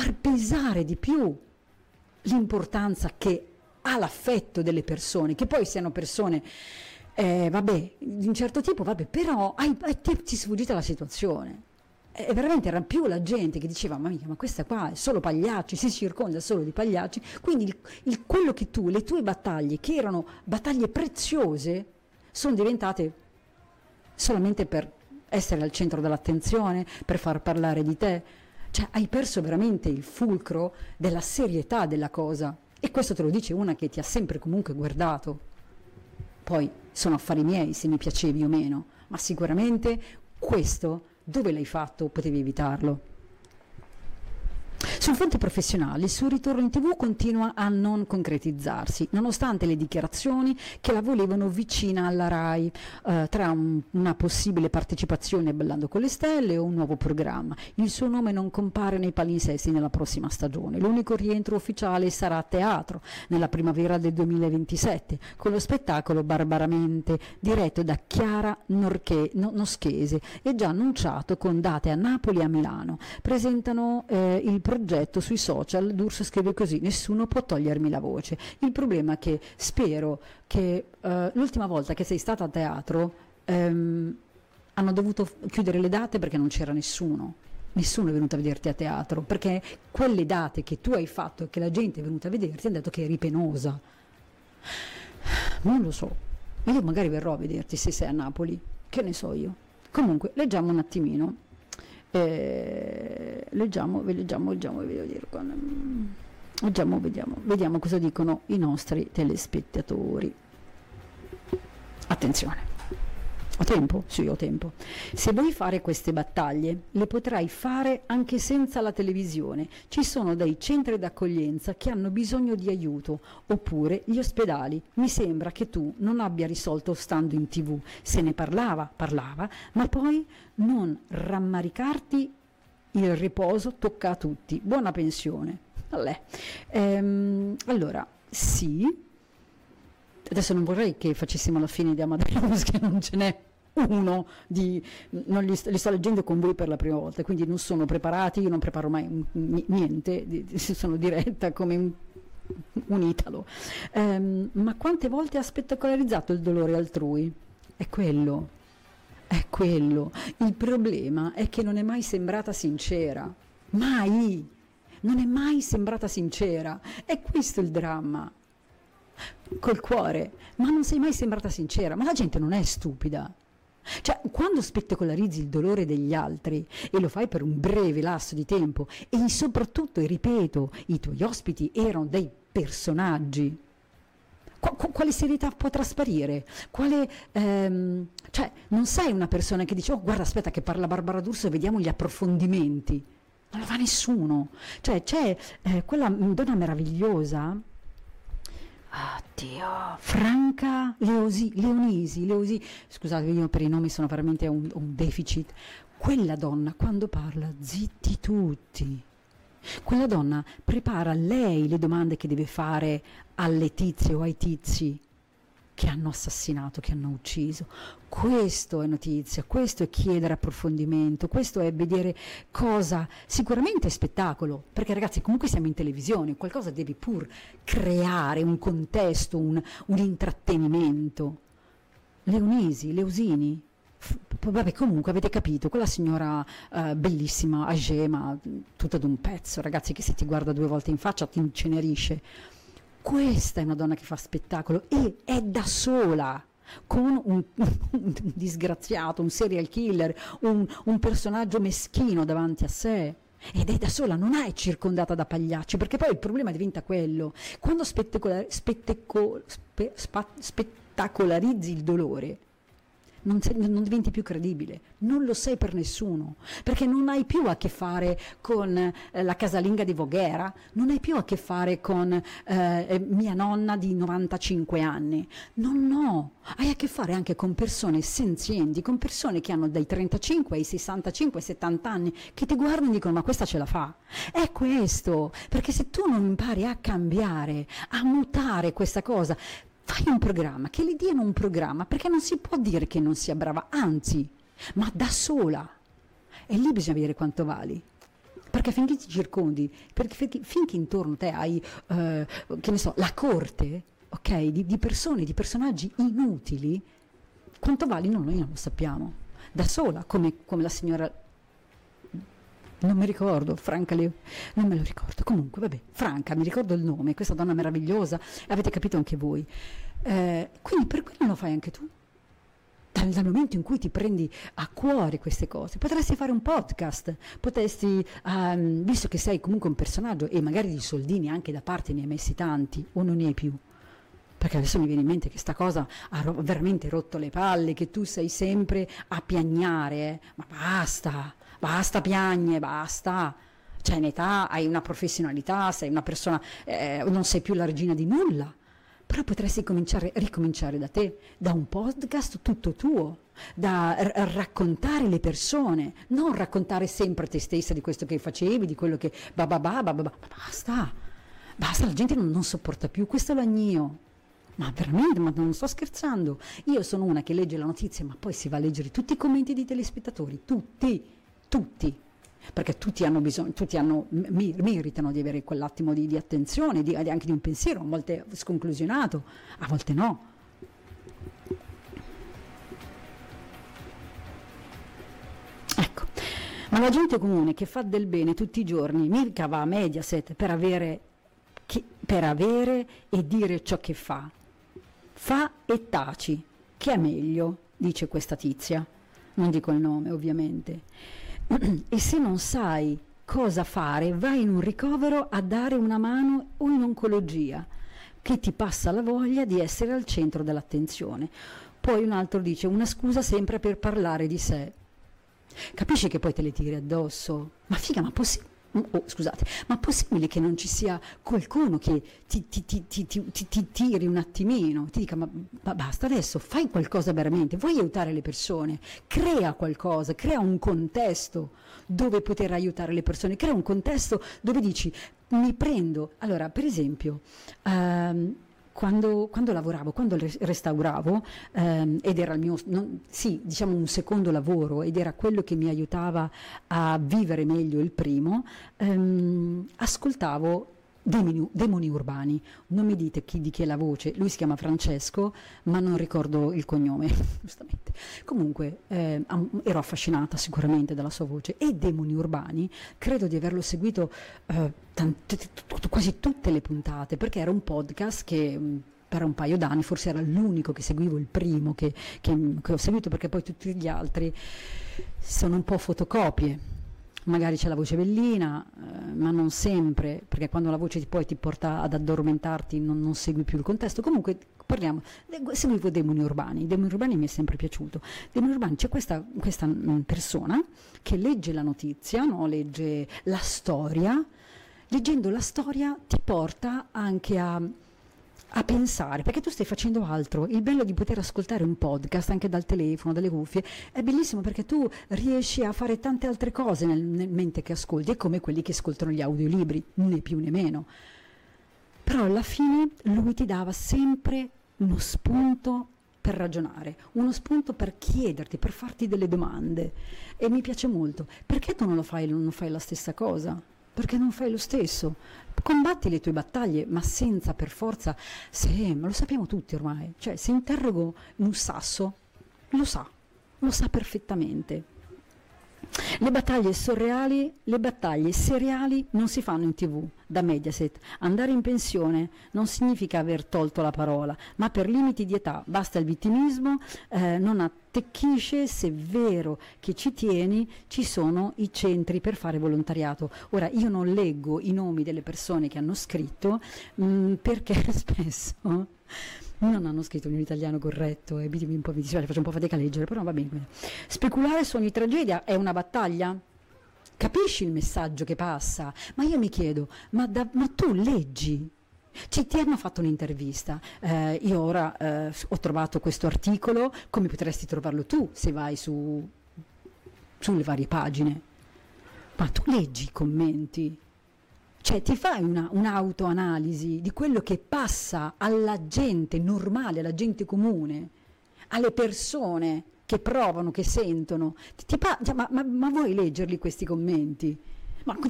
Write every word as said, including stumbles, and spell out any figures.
far pesare di più l'importanza che ha l'affetto delle persone, che poi siano persone, eh, vabbè, di un certo tipo, vabbè, però hai, hai, ti è sfuggita la situazione. E veramente era più la gente che diceva, mamma mia, ma questa qua è solo pagliacci, si circonda solo di pagliacci, quindi il, il, quello che tu, le tue battaglie, che erano battaglie preziose, sono diventate solamente per essere al centro dell'attenzione, per far parlare di te. Cioè hai perso veramente il fulcro della serietà della cosa, e questo te lo dice una che ti ha sempre comunque guardato. Poi sono affari miei se mi piacevi o meno, ma sicuramente questo, dove l'hai fatto, potevi evitarlo. Sul fronte professionale il suo ritorno in tv continua a non concretizzarsi, nonostante le dichiarazioni che la volevano vicina alla RAI, eh, tra un, una possibile partecipazione a Ballando con le Stelle o un nuovo programma. Il suo nome non compare nei palinsesti nella prossima stagione. L'unico rientro ufficiale sarà a teatro nella primavera del duemilaventisette, con lo spettacolo Barbaramente, diretto da Chiara Norche, no, Noschese e già annunciato con date a Napoli e a Milano. Presentano eh, il progetto sui social. D'Urso scrive così: nessuno può togliermi la voce. Il problema è che spero che eh, l'ultima volta che sei stata a teatro ehm, hanno dovuto chiudere le date perché non c'era nessuno nessuno è venuto a vederti a teatro, perché quelle date che tu hai fatto e che la gente è venuta a vederti hanno detto che eri penosa. Non lo so, io magari verrò a vederti se sei a Napoli, che ne so io. Comunque leggiamo un attimino. Eh, leggiamo, leggiamo, leggiamo, leggiamo, vediamo, vediamo cosa dicono i nostri telespettatori. Attenzione, ho tempo? Sì, ho tempo. Se vuoi fare queste battaglie, le potrai fare anche senza la televisione. Ci sono dei centri d'accoglienza che hanno bisogno di aiuto, oppure gli ospedali. Mi sembra che tu non abbia risolto stando in tv. Se ne parlava, parlava, ma poi non rammaricarti, il riposo tocca a tutti. Buona pensione. Ehm, allora, sì. Adesso non vorrei che facessimo la fine di Amadeus, che non ce n'è uno, di, non li, li sto leggendo con voi per la prima volta, quindi non sono preparati, io non preparo mai niente, sono diretta come un, un italo. Um, ma quante volte ha spettacolarizzato il dolore altrui? È quello, è quello. Il problema è che non è mai sembrata sincera, mai, non è mai sembrata sincera, è questo il dramma. Col cuore, ma non sei mai sembrata sincera, ma la gente non è stupida. Cioè, quando spettacolarizzi il dolore degli altri e lo fai per un breve lasso di tempo, e soprattutto, e ripeto, i tuoi ospiti erano dei personaggi, Qu- quale serietà può trasparire? Quale, ehm, cioè, non sei una persona che dice, oh guarda, aspetta che parla Barbara D'Urso e vediamo gli approfondimenti. Non lo fa nessuno. Cioè, c'è eh, quella donna meravigliosa, Oddio, Franca Leosi, Leonisi, Leosi, scusate, io per i nomi sono veramente un, un deficit. Quella donna quando parla, zitti tutti. Quella donna prepara lei le domande che deve fare alle tizie o ai tizi che hanno assassinato, che hanno ucciso. Questo è notizia, questo è chiedere approfondimento, questo è vedere cosa, sicuramente è spettacolo, perché ragazzi comunque siamo in televisione, qualcosa devi pur creare, un contesto, un, un intrattenimento. Leonisi, Leosini, f- vabbè, comunque avete capito, quella signora uh, bellissima, agema, tutta d'un pezzo, ragazzi, che se ti guarda due volte in faccia ti incenerisce. Questa è una donna che fa spettacolo e è da sola, con un, un disgraziato, un serial killer, un, un personaggio meschino davanti a sé. Ed è da sola, non è circondata da pagliacci, perché poi il problema diventa quello. Quando spettacolar- spetteco- spe- spa- spettacolarizzi il dolore, non, sei, non diventi più credibile, non lo sei per nessuno, perché non hai più a che fare con eh, la casalinga di Voghera, non hai più a che fare con eh, mia nonna di novantacinque anni, no, no, hai a che fare anche con persone senzienti, con persone che hanno dai trentacinque ai sessantacinque settanta anni, che ti guardano e dicono ma questa ce la fa. È questo, perché se tu non impari a cambiare, a mutare questa cosa, fai un programma, che le diano un programma, perché non si può dire che non sia brava, anzi, ma da sola. E lì bisogna vedere quanto vali. Perché finché ti circondi, perché finché, finché intorno a te hai, eh, che ne so, la corte, ok, di, di persone, di personaggi inutili, quanto valino noi non lo sappiamo. Da sola, come, come la signora, non mi ricordo, Franca, Le, non me lo ricordo, comunque, vabbè, Franca, mi ricordo il nome, questa donna meravigliosa, avete capito anche voi. Eh, quindi per quello lo fai anche tu. Dal, dal momento in cui ti prendi a cuore queste cose, potresti fare un podcast, potresti, um, visto che sei comunque un personaggio e magari di soldini anche da parte ne hai messi tanti o non ne hai più, perché adesso mi viene in mente che sta cosa ha ro- veramente rotto le palle, che tu sei sempre a piagnare, eh. Ma basta, basta piagne, basta, cioè in età hai una professionalità, sei una persona, eh, non sei più la regina di nulla. Però potresti cominciare, ricominciare da te, da un podcast tutto tuo, da r- raccontare le persone, non raccontare sempre te stessa di questo che facevi, di quello che... Ba ba ba, ba ba ba. Basta, basta, la gente non, non sopporta più questo lagnio. Ma veramente, ma non sto scherzando. Io sono una che legge la notizia, ma poi si va a leggere tutti i commenti dei telespettatori, tutti, tutti. Perché tutti hanno bisogno, tutti hanno, mi, meritano di avere quell'attimo di, di attenzione, di, anche di un pensiero, a volte sconclusionato, a volte no. Ecco, ma la gente comune che fa del bene tutti i giorni, mica va a Mediaset per avere, che, per avere e dire ciò che fa. Fa e taci, che è meglio, dice questa tizia, non dico il nome ovviamente. E se non sai cosa fare, vai in un ricovero a dare una mano o in oncologia, che ti passa la voglia di essere al centro dell'attenzione. Poi un altro dice una scusa sempre per parlare di sé. Capisci che poi te le tiri addosso? Ma figa, ma possibile? Oh, scusate, ma possibile che non ci sia qualcuno che ti, ti, ti, ti, ti, ti, ti tiri un attimino, ti dica ma, ma basta adesso, fai qualcosa veramente, vuoi aiutare le persone, crea qualcosa, crea un contesto dove poter aiutare le persone, crea un contesto dove dici mi prendo, allora per esempio um, Quando, quando lavoravo, quando restauravo, ehm, ed era il mio, non, sì, diciamo un secondo lavoro, ed era quello che mi aiutava a vivere meglio il primo, ehm, ascoltavo demoni, demoni urbani. Non mi dite chi, di chi è la voce, lui si chiama Francesco, ma non ricordo il cognome, giustamente. Comunque eh, ero affascinata sicuramente dalla sua voce, e Demoni Urbani credo di averlo seguito eh, tante, t- quasi tutte le puntate, perché era un podcast che mh, per un paio d'anni forse era l'unico che seguivo, il primo che, che, che ho seguito, perché poi tutti gli altri sono un po' fotocopie. Magari c'è la voce bellina, eh, ma non sempre, perché quando la voce ti, poi ti porta ad addormentarti non, non segui più il contesto. Comunque parliamo, seguivo Demoni Urbani, Demoni Urbani mi è sempre piaciuto. Demoni Urbani, c'è questa, questa mh, persona che legge la notizia, no? Legge la storia, leggendo la storia ti porta anche a... a pensare, perché tu stai facendo altro. Il bello di poter ascoltare un podcast anche dal telefono, dalle cuffie, è bellissimo, perché tu riesci a fare tante altre cose nel, nel mente che ascolti, è come quelli che ascoltano gli audiolibri, né più né meno. Però alla fine lui ti dava sempre uno spunto per ragionare, uno spunto per chiederti, per farti delle domande, e mi piace molto. Perché tu non lo fai, non fai la stessa cosa? Perché non fai lo stesso? Combatti le tue battaglie, ma senza per forza, se, ma lo sappiamo tutti ormai, cioè se interrogo un sasso, lo sa, lo sa perfettamente. Le battaglie surreali, le battaglie seriali non si fanno in tv, da Mediaset. Andare in pensione non significa aver tolto la parola, ma per limiti di età basta il vittimismo, eh, non attecchisce, se è vero che ci tieni, ci sono i centri per fare volontariato. Ora, io non leggo i nomi delle persone che hanno scritto, mh, perché spesso... non hanno scritto in un italiano corretto, e mi, un po', mi dispiace, faccio un po' fatica a leggere, però va bene. Speculare su ogni tragedia è una battaglia? Capisci il messaggio che passa? Ma io mi chiedo, ma, da, ma tu leggi? Ci, ti hanno fatto un'intervista, eh, io ora eh, ho trovato questo articolo, come potresti trovarlo tu se vai su, sulle varie pagine? Ma tu leggi i commenti? Cioè ti fai una, un'autoanalisi di quello che passa alla gente normale, alla gente comune, alle persone che provano, che sentono. Ti, ti pa- cioè, ma, ma, ma vuoi leggerli questi commenti? Ma